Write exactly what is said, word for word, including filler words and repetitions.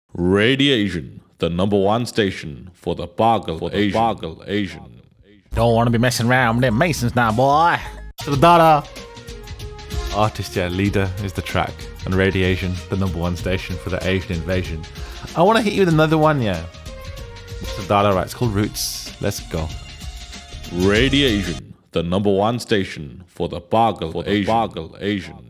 Radiation, the number one station for the Boggle for the Asian. Boggle Asian. Don't want to be messing around with them Masons now, boy. To the data. Artist, yeah, Leader is the track, and Radiation, the number one station for the Asian invasion. I want to hit you with another one, yeah. It's the data, right? It's called Roots. Let's go. Radiation, the number one station for the Boggle for the Asian. Boggle Asian.